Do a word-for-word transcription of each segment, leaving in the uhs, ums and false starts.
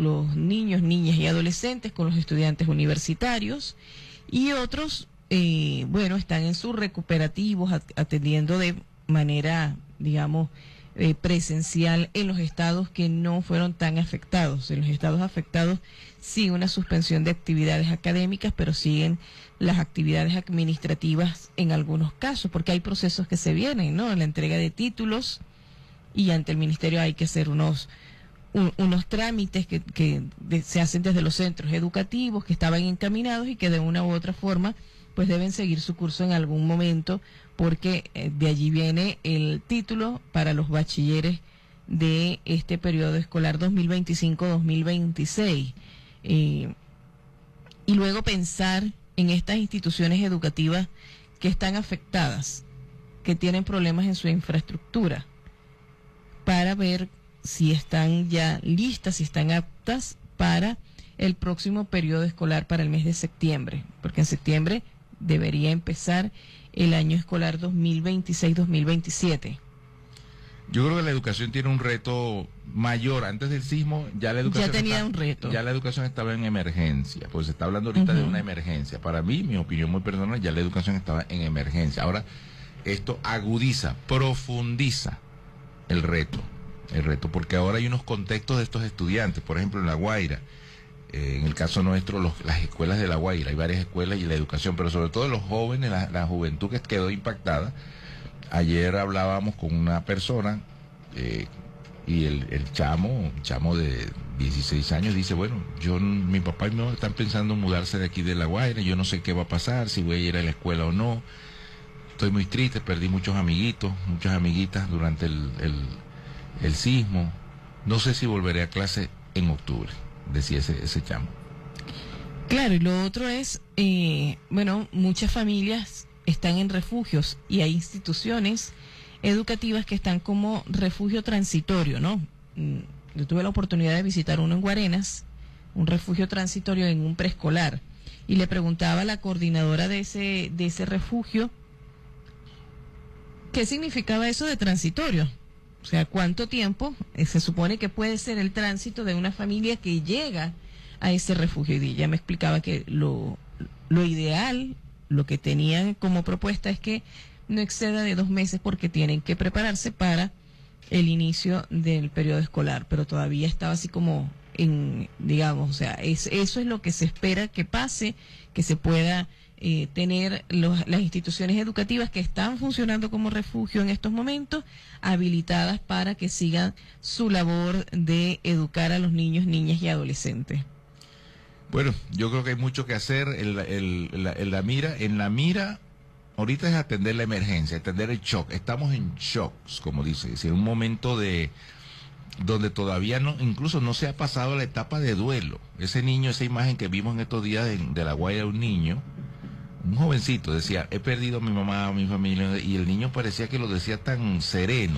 los niños, niñas y adolescentes con los estudiantes universitarios, y otros, eh, bueno, están en sus recuperativos atendiendo de manera, digamos, eh, presencial en los estados que no fueron tan afectados. En los estados afectados sí una suspensión de actividades académicas, pero siguen las actividades administrativas en algunos casos, porque hay procesos que se vienen, ¿no? La entrega de títulos, y ante el ministerio hay que hacer unos un, unos trámites que, que de, se hacen desde los centros educativos que estaban encaminados y que de una u otra forma pues deben seguir su curso en algún momento, porque eh, de allí viene el título para los bachilleres de este periodo escolar dos mil veinticinco dos mil veintiséis. Eh, y luego pensar en estas instituciones educativas que están afectadas, que tienen problemas en su infraestructura, para ver si están ya listas, si están aptas para el próximo periodo escolar, para el mes de septiembre, porque en septiembre debería empezar el año escolar dos mil veintiséis dos mil veintisiete. Yo creo que la educación tiene un reto mayor. Antes del sismo ya la educación ya tenía está, un reto. Ya la educación estaba en emergencia, pues se está hablando ahorita uh-huh. de una emergencia. Para mí, mi opinión muy personal, ya la educación estaba en emergencia. Ahora, esto agudiza, profundiza el reto, el reto, porque ahora hay unos contextos de estos estudiantes, por ejemplo en La Guaira, eh, en el caso nuestro, los, las escuelas de La Guaira, hay varias escuelas y la educación, pero sobre todo los jóvenes, la, la juventud que quedó impactada. Ayer hablábamos con una persona eh, y el, el chamo, un chamo de dieciséis años, dice, bueno, yo, mi papá y mi mamá están pensando en mudarse de aquí de La Guaira, yo no sé qué va a pasar, si voy a ir a la escuela o no. Estoy muy triste, perdí muchos amiguitos, muchas amiguitas durante el, el, el sismo. No sé si volveré a clase en octubre, decía ese, ese chamo. Claro, y lo otro es, eh, bueno, muchas familias están en refugios y hay instituciones educativas que están como refugio transitorio, ¿no? Yo tuve la oportunidad de visitar uno en Guarenas, un refugio transitorio en un preescolar, y le preguntaba a la coordinadora de ese, de ese refugio, ¿qué significaba eso de transitorio? O sea, ¿cuánto tiempo eh, se supone que puede ser el tránsito de una familia que llega a ese refugio? Y ella me explicaba que lo, lo ideal, lo que tenían como propuesta es que no exceda de dos meses porque tienen que prepararse para el inicio del periodo escolar, pero todavía estaba así como en, digamos, o sea, es, eso es lo que se espera que pase, que se pueda Eh, tener los, las instituciones educativas que están funcionando como refugio en estos momentos habilitadas para que sigan su labor de educar a los niños, niñas y adolescentes. Bueno, yo creo que hay mucho que hacer en la, en la, en la mira, en la mira ahorita es atender la emergencia, atender el shock. Estamos en shocks, como dice, es un momento de donde todavía no, incluso no se ha pasado la etapa de duelo. Ese niño, esa imagen que vimos en estos días de, de La Guaira, un niño, un jovencito, decía, he perdido a mi mamá, a mi familia, y el niño parecía que lo decía tan sereno.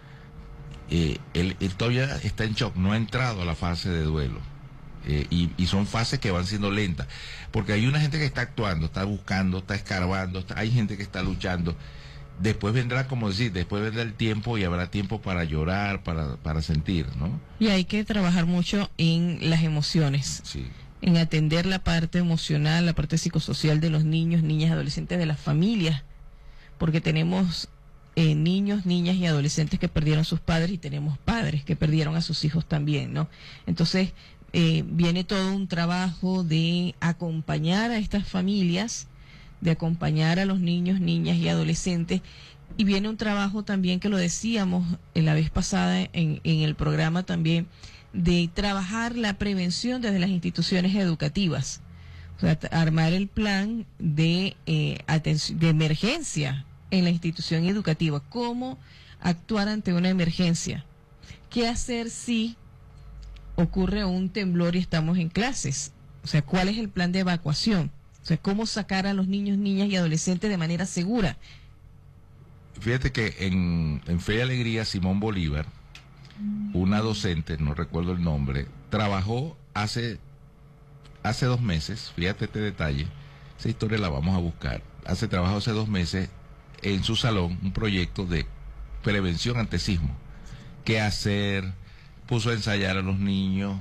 Eh, él, él todavía está en shock, no ha entrado a la fase de duelo. Eh, y, y son fases que van siendo lentas, porque hay una gente que está actuando, está buscando, está escarbando, está, hay gente que está luchando. Después vendrá, como decir, después vendrá el tiempo y habrá tiempo para llorar, para, para sentir, ¿no? Y hay que trabajar mucho en las emociones. Sí. En atender la parte emocional, la parte psicosocial de los niños, niñas, adolescentes, de las familias, porque tenemos eh, niños, niñas y adolescentes que perdieron sus padres y tenemos padres que perdieron a sus hijos también, ¿no? Entonces, eh, viene todo un trabajo de acompañar a estas familias, de acompañar a los niños, niñas y adolescentes, y viene un trabajo también que lo decíamos en la vez pasada en, en el programa también, de trabajar la prevención desde las instituciones educativas, o sea, armar el plan de eh, atención, de emergencia en la institución educativa, cómo actuar ante una emergencia, qué hacer si ocurre un temblor y estamos en clases, o sea, cuál es el plan de evacuación, o sea, cómo sacar a los niños, niñas y adolescentes de manera segura. Fíjate que en, en Fe y Alegría, Simón Bolívar, una docente, no recuerdo el nombre, trabajó hace hace dos meses, fíjate este detalle, esa historia la vamos a buscar, hace trabajo hace dos meses en su salón un proyecto de prevención ante sismo, qué hacer, puso a ensayar a los niños,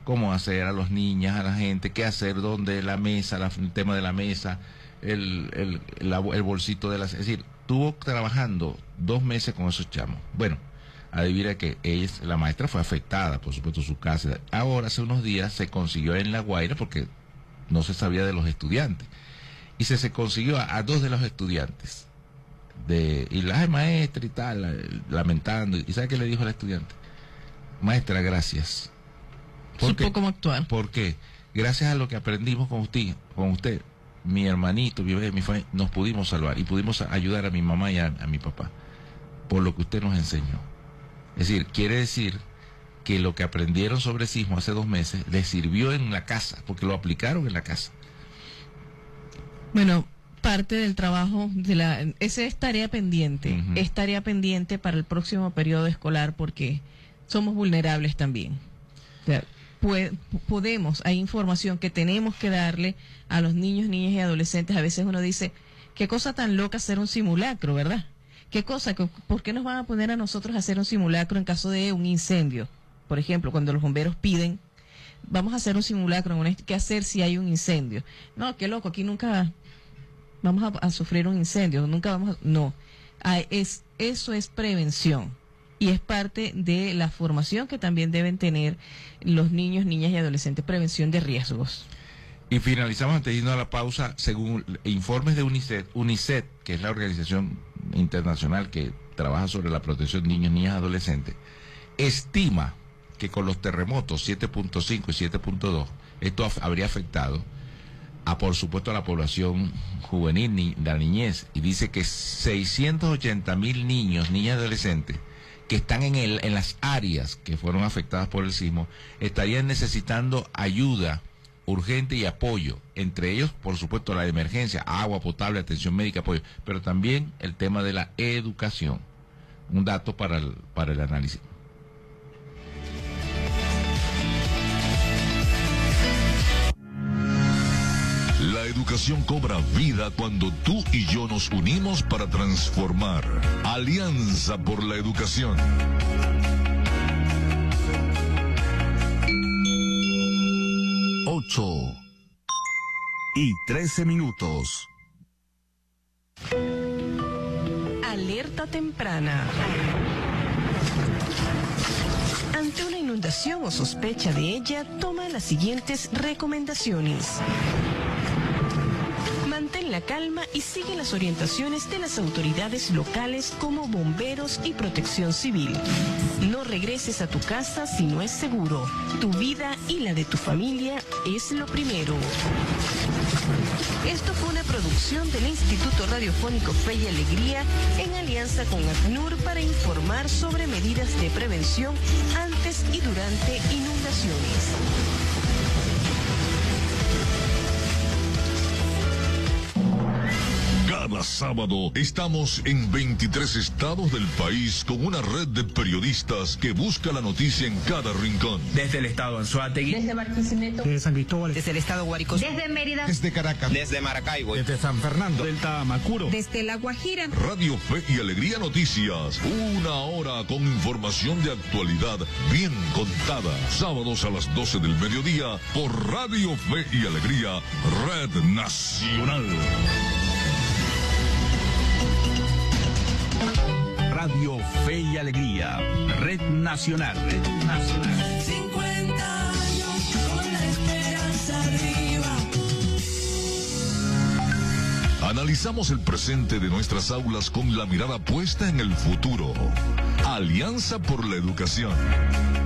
cómo hacer a los niños, a la gente, qué hacer, dónde, la mesa, la, el tema de la mesa, el, el, la, el bolsito de las... Es decir, estuvo trabajando dos meses con esos chamos. Bueno, adivina que ella, la maestra fue afectada, por supuesto, su casa. Ahora, hace unos días, se consiguió en La Guaira, porque no se sabía de los estudiantes, y se, se consiguió a, a dos de los estudiantes. De, y la maestra y tal, lamentando. ¿Y sabe qué le dijo al estudiante? Maestra, gracias. Supo cómo actuar. Porque gracias a lo que aprendimos con usted, con usted, mi hermanito, mi, mi familia, nos pudimos salvar y pudimos ayudar a mi mamá y a, a mi papá por lo que usted nos enseñó. Es decir, quiere decir que lo que aprendieron sobre sismo hace dos meses les sirvió en la casa, porque lo aplicaron en la casa. Bueno, parte del trabajo de la, esa es tarea pendiente, uh-huh. es tarea pendiente para el próximo periodo escolar, porque somos vulnerables también. O sea, puede, podemos, hay información que tenemos que darle a los niños, niñas y adolescentes. A veces uno dice, qué cosa tan loca hacer un simulacro, ¿verdad? ¿Qué cosa? ¿Por qué nos van a poner a nosotros a hacer un simulacro en caso de un incendio? Por ejemplo, cuando los bomberos piden, vamos a hacer un simulacro, ¿qué hacer si hay un incendio? No, qué loco, aquí nunca vamos a, a sufrir un incendio, nunca vamos a... No, ah, es, eso es prevención y es parte de la formación que también deben tener los niños, niñas y adolescentes, prevención de riesgos. Y finalizamos antes de irnos a la pausa, según informes de UNICEF, UNICEF, que es la organización internacional que trabaja sobre la protección de niños, niñas y adolescentes, estima que con los terremotos siete punto cinco y siete punto dos, esto af- habría afectado a, por supuesto, a la población juvenil, ni, la niñez, y dice que seiscientos ochenta mil niños, niñas y adolescentes que están en, el, en las áreas que fueron afectadas por el sismo, estarían necesitando ayuda urgente y apoyo, entre ellos, por supuesto, la emergencia, agua potable, atención médica, apoyo, pero también el tema de la educación. Un dato para el, para el análisis. La educación cobra vida cuando tú y yo nos unimos para transformar. Alianza por la Educación. Ocho y trece minutos. Alerta temprana. Ante una inundación o sospecha de ella, toma las siguientes recomendaciones. Mantén la calma y sigue las orientaciones de las autoridades locales como bomberos y protección civil. No regreses a tu casa si no es seguro. Tu vida y la de tu familia es lo primero. Esto fue una producción del Instituto Radiofónico Fe y Alegría en alianza con ACNUR para informar sobre medidas de prevención antes y durante inundaciones. Cada sábado estamos en veintitrés estados del país con una red de periodistas que busca la noticia en cada rincón. Desde el estado Anzoátegui, desde Barquisimeto, desde San Cristóbal, desde el estado Guárico, desde Mérida, desde Caracas, desde Maracaibo, desde San Fernando, del Tamacuro, desde La Guajira. Radio Fe y Alegría Noticias, una hora con información de actualidad bien contada. Sábados a las doce del mediodía por Radio Fe y Alegría, Red Nacional. Radio Fe y Alegría, Red Nacional, Red Nacional. cincuenta años con la esperanza arriba. Analizamos el presente de nuestras aulas con la mirada puesta en el futuro. Alianza por la Educación.